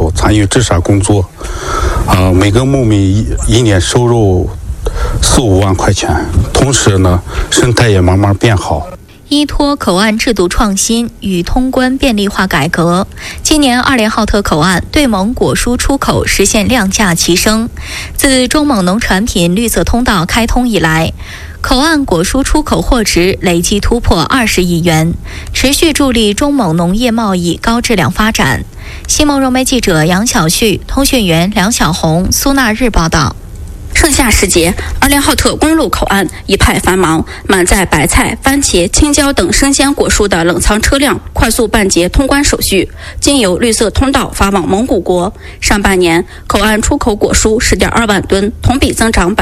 口参与治沙工作，每个牧民一年收入4-5万块钱，同时呢，生态也慢慢变好。 依托口岸制度创新与通关便利化改革，今年2连浩特口岸对蒙果蔬出口实现量价齐升。自中蒙农产品绿色通道开通以来，口岸果蔬出口货值累计突破20亿元，持续助力中蒙农业贸易高质量发展。新蒙融媒记者杨晓旭、通讯员梁小红、苏纳日报道。 盛夏时节，2连浩特公路口岸一派繁忙，满载白菜、番茄、青椒等生鲜果蔬的冷藏车辆快速办结通关手续，经由绿色通道发往蒙古国。上半年，口岸出口果蔬10.2万吨，同比增长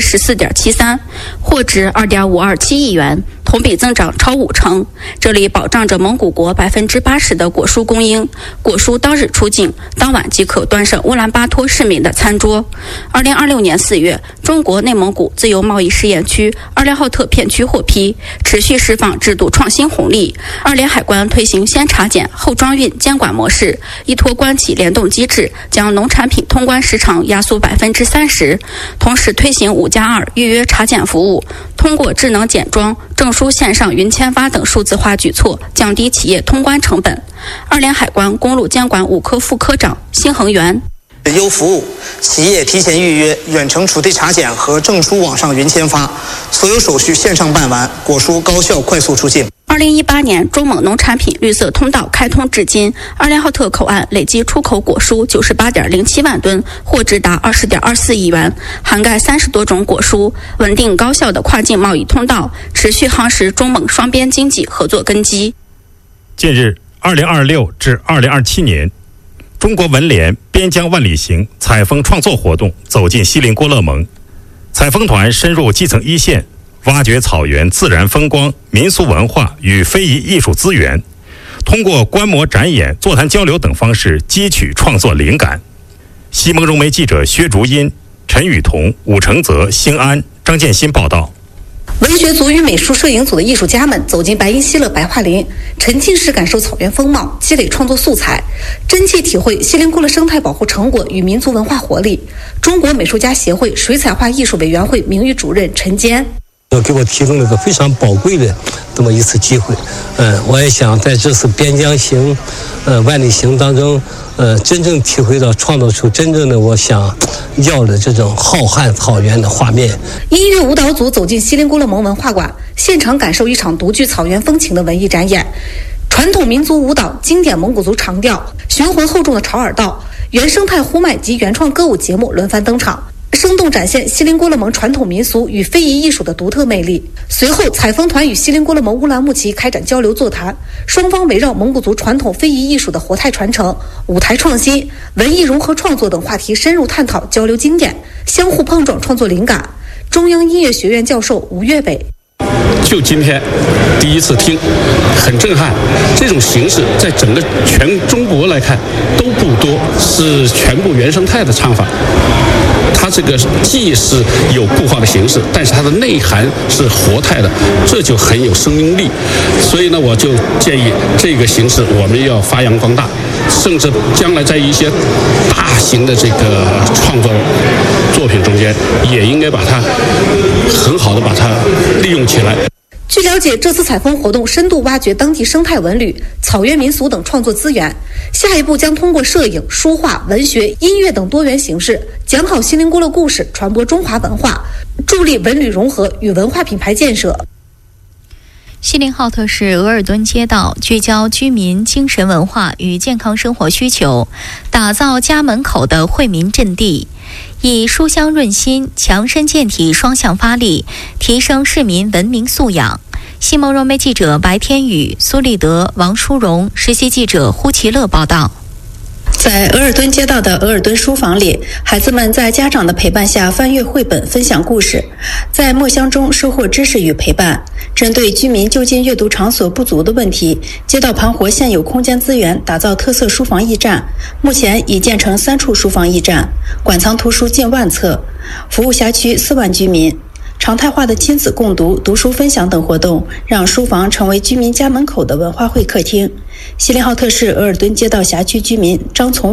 14.73%，货值2.527亿元，同比增长超50%。这里保障着蒙古国80%的果蔬供应，果蔬当日出境，当晚即可端上乌兰巴托市民的餐桌。2026年4月，中国内蒙古自由贸易试验区2连浩特片区获批，持续释放制度创新红利。2连海关推行先查检后装运监管模式，依托关企联动机制，将农产品通关时长压缩30%，同时推行5+2预约查检服务，通过智能检装、证书线上云签发等数字化举措，降低企业通关成本。2连海关公路监管5科副科长辛恒元。 优服务，企业提前预约、远程储备查检和证书网上云签发，所有手续线上办完，果蔬高效快速出境。 2018年中蒙农产品绿色通道开通至今，2连浩特口岸累计出口果蔬98.07万吨，货值达20.24亿元，涵盖30多种果蔬，稳定高效的跨境贸易通道，持续夯实中蒙双边经济合作根基。 近日，2026至2027年。中国文联边疆万里行采风创作活动走进锡林郭勒盟，采风团深入基层一线，挖掘草原自然风光、民俗文化与非遗艺术资源，通过观摩展演、座谈交流等方式汲取创作灵感。西蒙融媒记者薛竹音、陈雨桐、武承泽、兴安、张建新报道。 文学组与美术摄影组的艺术家们走进白音西乐白桦林，沉浸式感受草原风貌，积累创作素材，真切体会锡林郭勒生态保护成果与民族文化活力。中国美术家协会水彩画艺术委员会名誉主任陈坚。 给我提供了一个非常宝贵的这么一次机会，我也想在这次边疆行、万里行当中，真正体会到创作出真正的我想要的这种浩瀚草原的画面。 音乐舞蹈组走进锡林郭勒盟文化馆，现场感受一场独具草原风情的文艺展演，传统民族舞蹈、经典蒙古族长调、雄浑厚重的潮尔道、原生态呼麦及原创歌舞节目轮番登场，生动展现锡林郭勒盟传统民俗与非遗艺术的独特魅力。随后，采风团与锡林郭勒盟乌兰牧骑开展交流座谈，双方围绕蒙古族传统非遗艺术的活态传承、舞台创新、文艺融合创作等话题深入探讨、交流经验，相互碰撞创作灵感。中央音乐学院教授吴越北。 就今天第一次听，很震撼。这种形式在整个全中国来看都不多，是全部原生态的唱法。它这个既是有固化的形式，但是它的内涵是活态的，这就很有生命力。所以呢，我就建议这个形式我们要发扬光大，甚至将来在一些大型的这个创作作品中间，也应该把它很好的把它利用起来。 据了解，这次采风活动深度挖掘当地生态文旅、草原民俗等创作资源，下一步将通过摄影、书画、文学、音乐等多元形式，讲好锡林郭勒故事，传播中华文化，助力文旅融合与文化品牌建设。 锡林浩特市额尔敦街道聚焦居民精神文化与健康生活需求，打造家门口的惠民阵地，以书香润心、强身健体双向发力，提升市民文明素养。西蒙融媒记者白天宇、苏立德、王淑荣，实习记者呼其乐报道。 在额尔敦街道的额尔敦书房里，孩子们在家长的陪伴下翻阅绘本，分享故事，在墨香中收获知识与陪伴。针对居民就近阅读场所不足的问题，街道盘活现有空间资源，打造特色书房驿站。目前已建成3处书房驿站，馆藏图书近万册，服务辖区4万居民。常态化的亲子共读、读书分享等活动，让书房成为居民家门口的文化会客厅。锡林浩特市额尔敦街道辖区居民张从伟。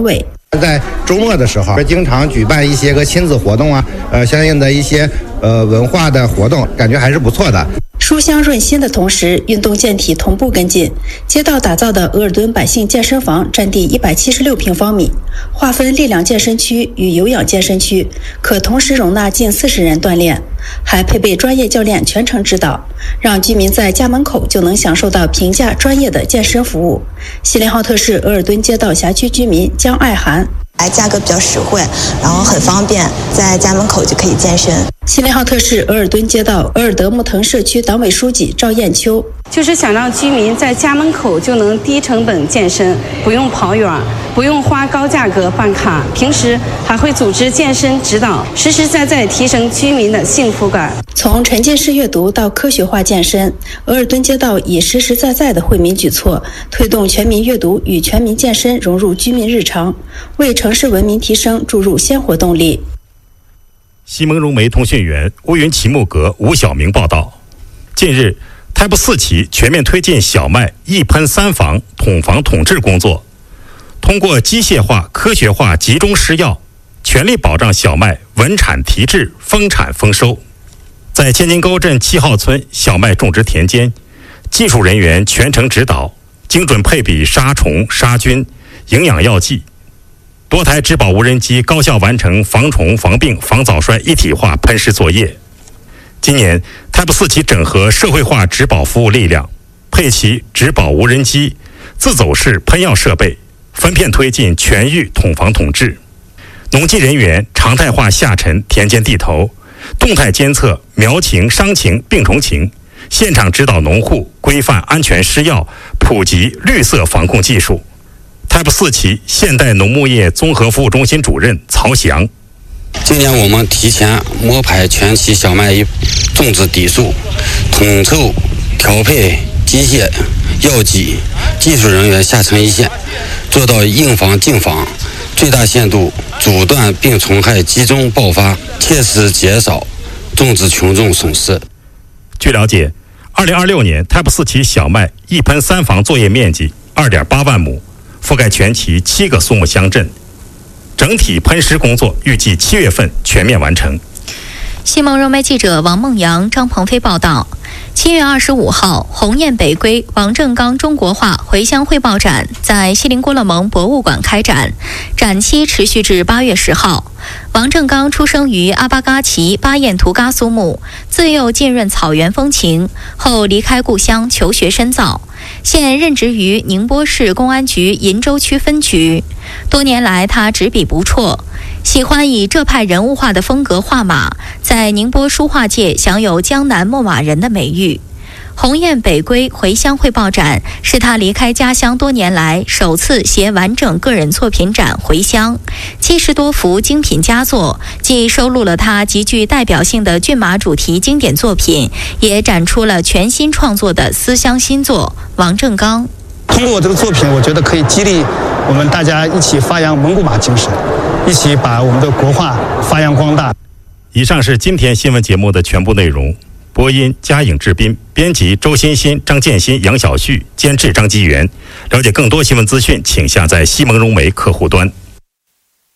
在周末的时候，经常举办一些个亲子活动啊，相应的一些文化的活动，感觉还是不错的。 书香润心的同时，运动健体同步跟进。街道打造的鄂尔敦百姓健身房占地176平方米，划分力量健身区与有氧健身区，可同时容纳近40人锻炼，还配备专业教练全程指导，让居民在家门口就能享受到平价专业的健身服务。锡林浩特市鄂尔敦街道辖区居民江爱涵。 价格比较实惠，然后很方便，在家门口就可以健身。 锡林浩特市鄂尔敦街道额尔德木腾社区党委书记赵艳秋， 就是想让居民在家门口就能低成本健身，不用跑远，不用花高价格办卡，平时还会组织健身指导，实实在在提升居民的幸福感。 从沉浸式阅读到科学化健身，额尔敦街道以实实在在的惠民举措，推动全民阅读与全民健身融入居民日常，为城市文明提升注入鲜活动力。 西蒙融媒通讯员乌云齐木格吴晓明报道，近日Type 4期全面推进小麦一喷三防统防统治工作，通过机械化、科学化集中施药，全力保障小麦稳产提质、丰产丰收。在千金沟镇7号村小麦种植田间，技术人员全程指导，精准配比杀虫、杀菌、营养药剂。多台植保无人机高效完成防虫、防病、防早衰一体化喷施作业。今年 Type 4期整合社会化植保服务力量，配齐植保无人机、自走式喷药设备，分片推进全域统防统治。农机人员常态化下沉田间地头，动态监测苗情、伤情、病虫情，现场指导农户规范安全施药，普及绿色防控技术。Type 4期现代农牧业综合服务中心主任曹翔， 今年我们提前摸排全期小麦种植底数，统筹调配机械、药剂、技术人员下沉一线，做到应防尽防，最大限度阻断病虫害集中爆发，切实减少种植群众损失。 据了解，2026年 Type 4期小麦一喷三防作业面积2.8万亩，覆盖全期7个苏木乡镇，整体喷施工作预计7月份全面完成。 西蒙融媒记者王梦阳、张鹏飞报道，7月25号，鸿雁北归王正刚中国画回乡汇报展在锡林郭勒盟博物馆开展，展期持续至8月10号。王正刚出生于阿巴嘎旗巴彦图嘎苏木，自幼浸润草原风情，后离开故乡求学深造，现任职于宁波市公安局鄞州区分局。多年来，他执笔不辍，喜欢以浙派人物画的风格画马，在宁波书画界享有江南墨马人的美誉。鸿雁北归回乡汇报展是他离开家乡多年来首次携完整个人作品展回乡，70多幅精品佳作，既收录了他极具代表性的骏马主题经典作品，也展出了全新创作的思乡新作。王正刚通过我这个作品，我觉得可以激励我们大家一起发扬蒙古马精神，一起把我们的国画发扬光大。 以上是今天新闻节目的全部内容。播音嘉颖、志斌，编辑周欣欣、张建新、杨晓旭，监制张基元。了解更多新闻资讯，请下载西蒙融媒客户端。